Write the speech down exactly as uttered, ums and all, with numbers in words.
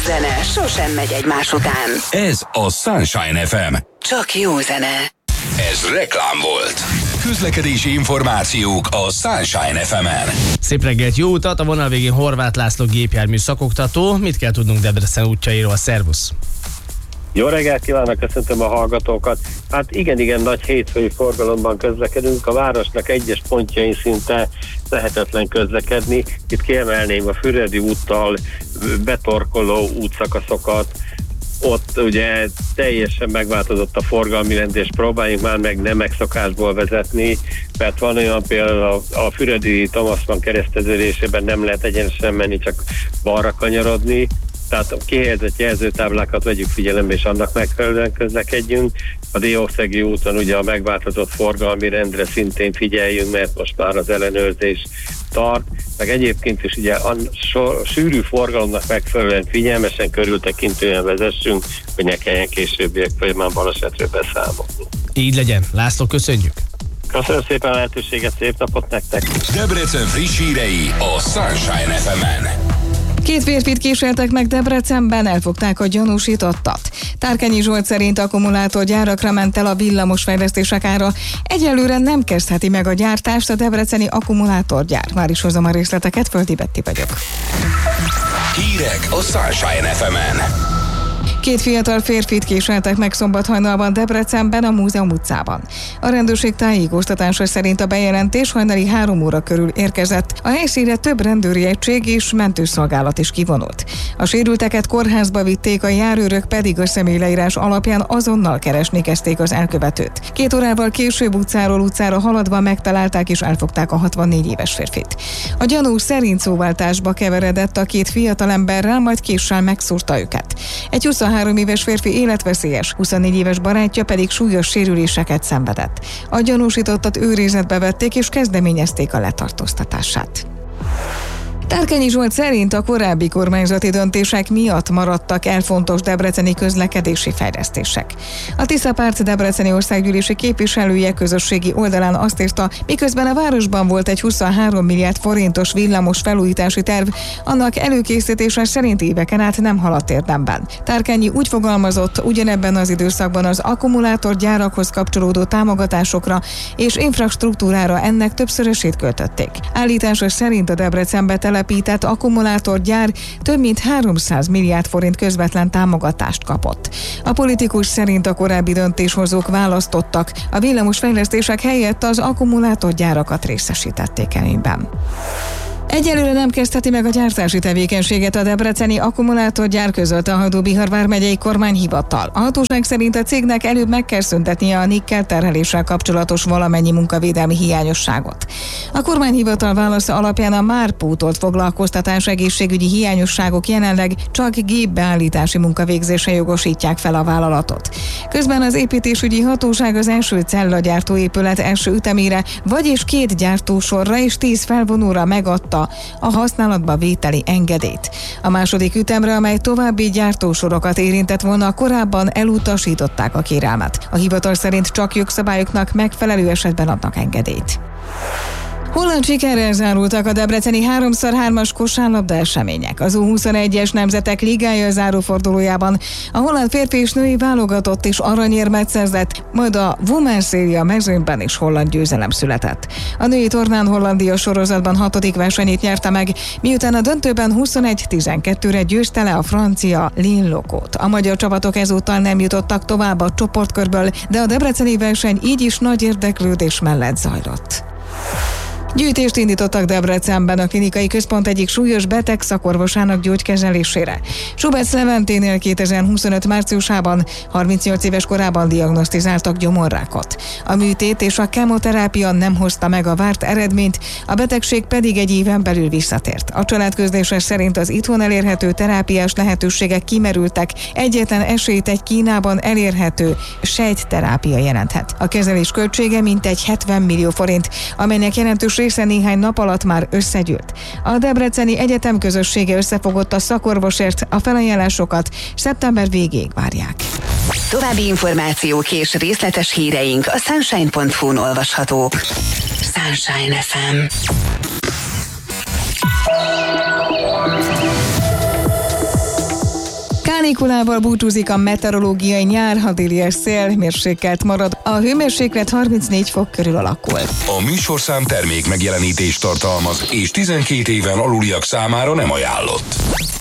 zene sosem megy egymás után. Ez a Sunshine ef em. Csak jó zene. Ez reklám volt. Közlekedési információk a Sunshine ef emen. Szép reggelt, jó utat! A vonal végén Horváth László gépjármű szakoktató. Mit kell tudnunk Debrecen útjairól? Szervusz! Jó reggelt kívánok, köszöntöm a hallgatókat. Hát igen, igen, nagy hétfői forgalomban közlekedünk. A városnak egyes pontjain szinte lehetetlen közlekedni. Itt kiemelném a Füredi úttal betorkoló útszakaszokat. Ott ugye teljesen megváltozott a forgalmi rend, és próbáljunk már meg nem megszokásból vezetni, mert van olyan például a, a Füredi Thomasman kereszteződésében nem lehet egyenesen menni, csak balra kanyarodni. Tehát a kihelyezett jelzőtáblákat vegyük figyelembe, és annak megfelelően közlekedjünk. A Diószegi úton ugye a megváltozott forgalmi rendre szintén figyeljünk, mert most már az ellenőrzés tart, meg egyébként is ugye a so, sűrű forgalomnak megfelelően figyelmesen, körültekintően vezessünk, hogy ne kelljen későbbiek folyamán balesetről beszámolni. Így legyen. László, köszönjük! Köszönöm szépen a lehetőséget, szép napot nektek! Debrecen friss hírei a Sunshine ef emen. Két férfit kísértek meg Debrecenben, elfogták a gyanúsítottat. Tárkányi Zsolt szerint akkumulátorgyárakra ment el a villamosfejlesztések ára. Egyelőre nem kezdheti meg a gyártást a debreceni akkumulátorgyár. Már is hozom a részleteket, Földi Betti vagyok. Hírek a Sunshine ef emen. Két fiatal férfit kísértek meg szombathajnalban Debrecenben, a Múzeum utcában. A rendőrség tájékoztatása szerint a bejelentés hajnali három óra körül érkezett. A helyszínre több rendőri egység és mentőszolgálat is kivonult. A sérülteket kórházba vitték, a járőrök pedig a személyleírás alapján azonnal keresni kezdték az elkövetőt. Két órával később utcáról utcára haladva megtalálták és elfogták a hatvannégy éves férfit. A gyanú szerint szóváltásba keveredett a két fiatalemberrel, majd késsel megszúrta őket. Egy huszonhárom éves férfi életveszélyes, huszonnégy éves barátja pedig súlyos sérüléseket szenvedett. A gyanúsítottat őrizetbe vették és kezdeményezték a letartóztatását. Tárkányi Zsolt szerint a korábbi kormányzati döntések miatt maradtak el fontos debreceni közlekedési fejlesztések. A Tisza Párt debreceni országgyűlési képviselője közösségi oldalán azt írta, miközben a városban volt egy huszonhárom milliárd forintos villamos felújítási terv, annak előkészítése szerint éveken át nem haladt érdemben. Tárkányi úgy fogalmazott, ugyanebben az időszakban az akkumulátorgyárakhoz kapcsolódó támogatásokra és infrastruktúrára ennek többszörösét költötték. Állítása szerint a Debrecenbe telepített akkumulátorgyár több mint háromszáz milliárd forint közvetlen támogatást kapott. A politikus szerint a korábbi döntéshozók választottak, a villamosfejlesztések helyett az akkumulátorgyárakat részesítették előnyben. Egyelőre nem kezdheti meg a gyártási tevékenységet a debreceni akkumulátorgyár, közölte a Hajdú-Bihar vármegyei kormányhivatal. A hatóság szerint a cégnek előbb meg kell szüntetnie a nikkel terheléssel kapcsolatos valamennyi munkavédelmi hiányosságot. A kormányhivatal válasza alapján a már pótolt foglalkoztatás egészségügyi hiányosságok jelenleg csak gépbeállítási munkavégzése jogosítják fel a vállalatot. Közben az építésügyi hatóság az első cellagyártó épület első ütemére, vagyis két gyártósorra és tíz felvonóra megadta a használatba vételi engedélyt. A második ütemre, amely további gyártósorokat érintett volna, korábban elutasították a kérelmet. A hivatal szerint csak jogszabályoknak megfelelő esetben adnak engedélyt. Holland sikerrel zárultak a debreceni három szor hármas kosárlabda események. Az U huszonegyes Nemzetek Ligája zárófordulójában a holland férfi és női válogatott is aranyérmet szerzett, majd a Women's Serie mezőnyben is holland győzelem született. A női tornán Hollandia sorozatban hatodik versenyét nyerte meg, miután a döntőben huszonegy tizenkettőre győzte le a francia Lille Locót. A magyar csapatok ezúttal nem jutottak tovább a csoportkörből, de a debreceni verseny így is nagy érdeklődés mellett zajlott. Gyűjtést indítottak Debrecenben a klinikai központ egyik súlyos beteg szakorvosának gyógykezelésére. Subec Leventénél kétezer-huszonöt márciusában harmincnyolc éves korában diagnosztizáltak gyomorrákot. A műtét és a kemoterápia nem hozta meg a várt eredményt, a betegség pedig egy éven belül visszatért. A családközlése szerint az itthon elérhető terápiás lehetőségek kimerültek, egyetlen esélyt egy Kínában elérhető sejtterápia jelenthet. A kezelés költsége mintegy hetven millió forint, amelynek jelentős része néhány nap alatt már összegyűlt. A Debreceni Egyetem közössége összefogott a szakorvosért, a felajánlásokat szeptember végéig várják. További információk és részletes híreink a sunshine pont hu-n olvashatók. Sunshine ef em. Kanikulával búcsúzik a meteorológiai nyár, a déli szél mérsékelt marad, a hőmérséklet harmincnégy fok körül alakul. A műsorszám termék megjelenítést tartalmaz, és tizenkét éven aluliak számára nem ajánlott.